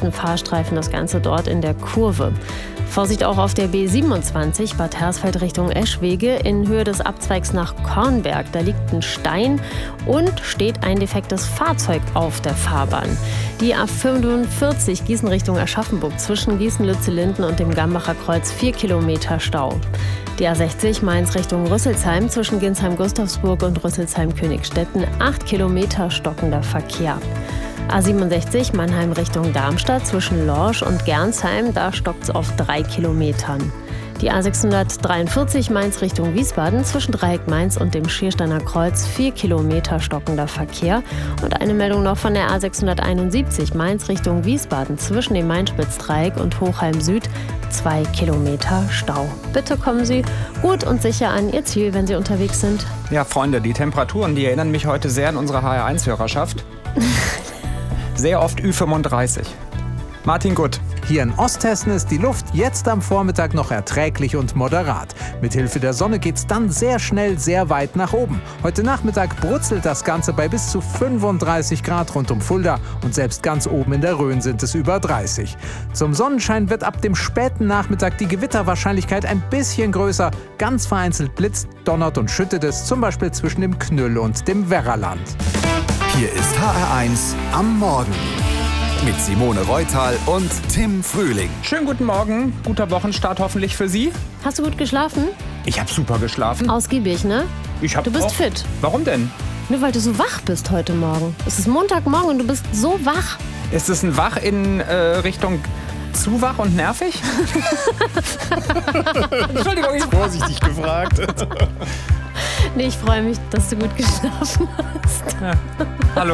ersten Fahrstreifen, das Ganze dort in der Kurve. Vorsicht auch auf der B27 Bad Hersfeld Richtung Eschwege in Höhe des Abzweigs nach Kornberg. Da liegt ein Stein und steht ein defektes Fahrzeug auf der Fahrbahn. Die A45 Gießen Richtung Aschaffenburg zwischen Gießen-Lützellinden und dem Gambacher Kreuz 4 Kilometer Stau. Die A60 Mainz Richtung Rüsselsheim zwischen Ginsheim-Gustavsburg und Rüsselsheim-Königstetten 8 Kilometer stockender Verkehr. A67 Mannheim Richtung Darmstadt zwischen Lorsch und Gernsheim, da stockt es auf 3 Kilometern. Die A643 Mainz Richtung Wiesbaden zwischen Dreieck Mainz und dem Schiersteiner Kreuz 4 Kilometer stockender Verkehr. Und eine Meldung noch von der A671 Mainz Richtung Wiesbaden zwischen dem Main-Spitz-Dreieck und Hochheim Süd 2 Kilometer Stau. Bitte kommen Sie gut und sicher an Ihr Ziel, wenn Sie unterwegs sind. Ja, Freunde, die Temperaturen, die erinnern mich heute sehr an unsere HR1-Hörerschaft. Sehr oft Ü35. Martin Gutt. Hier in Osthessen ist die Luft jetzt am Vormittag noch erträglich und moderat. Mithilfe der Sonne geht's dann sehr schnell sehr weit nach oben. Heute Nachmittag brutzelt das Ganze bei bis zu 35 Grad rund um Fulda und selbst ganz oben in der Rhön sind es über 30. Zum Sonnenschein wird ab dem späten Nachmittag die Gewitterwahrscheinlichkeit ein bisschen größer. Ganz vereinzelt blitzt, donnert und schüttet es, zum Beispiel zwischen dem Knüll und dem Werraland. Hier ist HR1 am Morgen mit Simone Reutal und Tim Frühling. Schönen guten Morgen, guter Wochenstart hoffentlich für Sie. Hast du gut geschlafen? Ich habe super geschlafen. Ausgiebig, ne? Du bist fit. Warum denn? Nur weil du so wach bist heute Morgen. Es ist Montagmorgen und du bist so wach. Ist es ein Wach in Richtung zu wach und nervig? Entschuldigung, ich habe vorsichtig gefragt. Nee, ich freue mich, dass du gut geschlafen hast. Ja. Hallo.